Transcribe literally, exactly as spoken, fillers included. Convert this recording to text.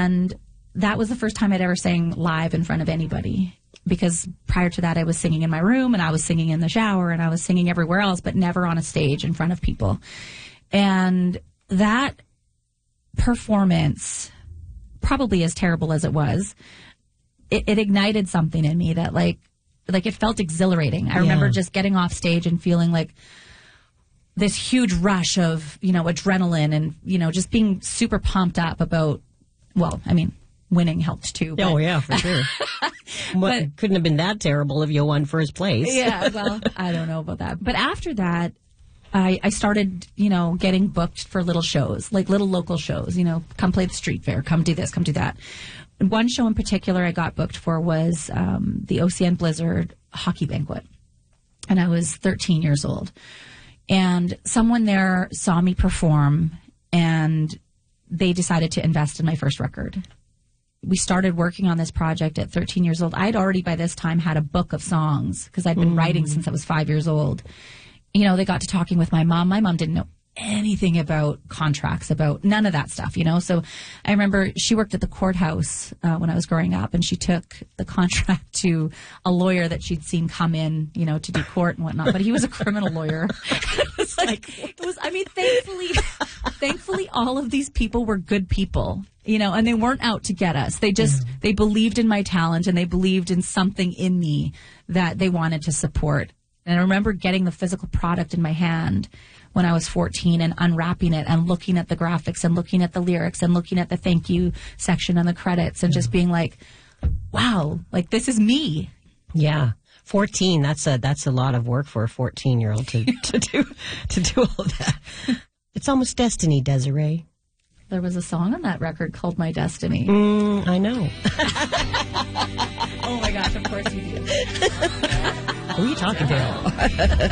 And that was the first time I'd ever sang live in front of anybody. Because prior to that, I was singing in my room, and I was singing in the shower, and I was singing everywhere else, but never on a stage in front of people. And that performance, probably as terrible as it was, it, it ignited something in me that, like, like it felt exhilarating. I yeah. remember just getting off stage and feeling like this huge rush of, you know, adrenaline and, you know, just being super pumped up about, well, I mean, winning helped too. But. Oh, yeah, for sure. What, but, couldn't have been that terrible if you won first place. Yeah, well, I don't know about that. But after that, I, I started, you know, getting booked for little shows, like little local shows, you know, come play the street fair, come do this, come do that. One show in particular I got booked for was um, the O C N Blizzard Hockey Banquet. And I was thirteen years old. And someone there saw me perform, and they decided to invest in my first record. We started working on this project at thirteen years old. I'd already by this time had a book of songs because I'd been mm. writing since I was five years old. You know, they got to talking with my mom. My mom didn't know anything about contracts, about none of that stuff, you know. So I remember she worked at the courthouse uh, when I was growing up, and she took the contract to a lawyer that she'd seen come in, you know, to do court and whatnot. But he was a criminal lawyer. It was like, it was, I mean, thankfully, thankfully, all of these people were good people. You know, and they weren't out to get us. They just, yeah. they believed in my talent, and they believed in something in me that they wanted to support. And I remember getting the physical product in my hand when I was fourteen and unwrapping it and looking at the graphics and looking at the lyrics and looking at the thank you section and the credits and yeah. just being like, wow, like this is me. Yeah. fourteen, that's a, that's a lot of work for a fourteen year old to, to do, to do all that. It's almost destiny, Desiree. There was a song on that record called My Destiny. Mm, I know. Oh, my gosh, of course you do. Who are you talking to?